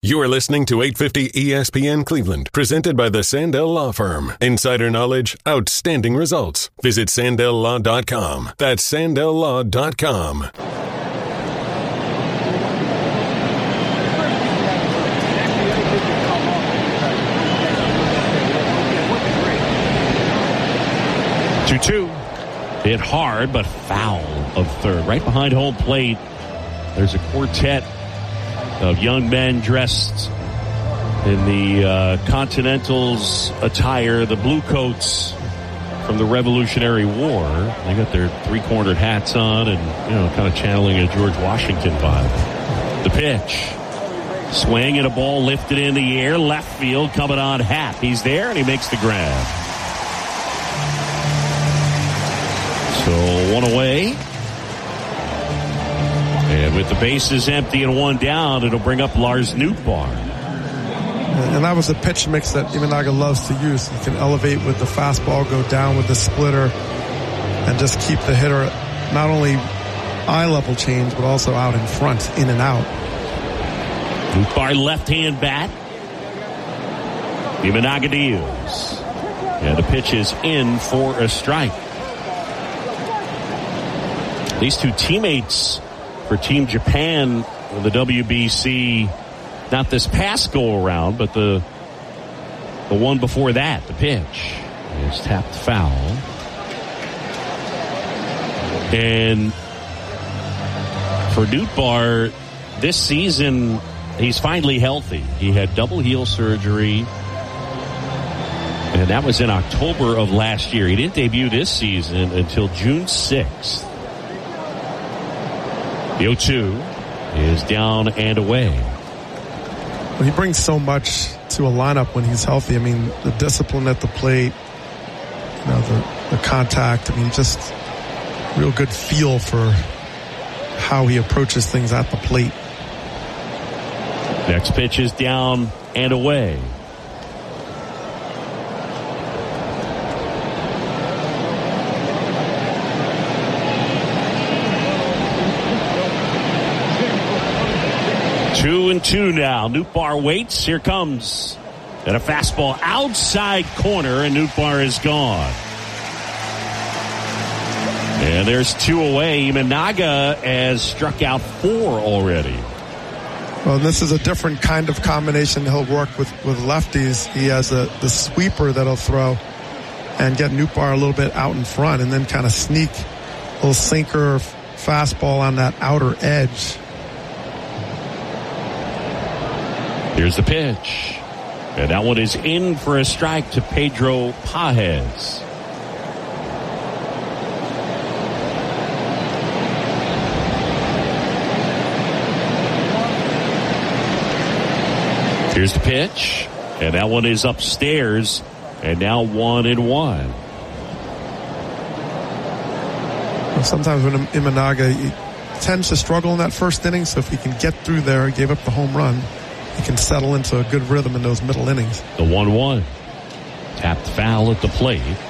You are listening to 850 ESPN Cleveland, presented by the Sandell Law Firm. Insider knowledge, outstanding results. Visit SandellLaw.com. That's SandellLaw.com. Two. Hit hard, but foul of third. Right behind home plate, there's a quartet of young men dressed in the Continental's attire, the blue coats from the Revolutionary War. They got their three-cornered hats on and, kind of channeling a George Washington vibe. The pitch. Swing and a ball lifted in the air. Left field coming on Happ. He's there and he makes the grab. So one away. And with the bases empty and one down, it'll bring up Lars Nootbaar. And that was a pitch mix that Imanaga loves to use. You can elevate with the fastball, go down with the splitter, and just keep the hitter not only eye level change, but also out in front, in and out. Nootbaar left-hand bat. Imanaga deals. And the pitch is in for a strike. These two teammates for Team Japan, the WBC, not this past go-around, but the one before that, the pitch is tapped foul. And for Nootbaar, this season, he's finally healthy. He had double heel surgery, and that was in October of last year. He didn't debut this season until June 6th. The 0-2 is down and away. Well, he brings so much to a lineup when he's healthy. I mean, the discipline at the plate, the contact. I mean, just real good feel for how he approaches things at the plate. Next pitch is down and away. Two and two now. Nootbaar waits. Here comes. And a fastball outside corner, and Nootbaar is gone. And there's two away. Imanaga has struck out four already. Well, this is a different kind of combination he'll work with lefties. He has the sweeper that he'll throw and get Nootbaar a little bit out in front and then kind of sneak a little sinker fastball on that outer edge. Here's the pitch. And that one is in for a strike to Pedro Pages. Here's the pitch. And that one is upstairs. And now 1-1. Well, sometimes when Imanaga he tends to struggle in that first inning, so if he can get through there, he gave up the home run, he can settle into a good rhythm in those middle innings. The 1-1. Tapped foul at the plate.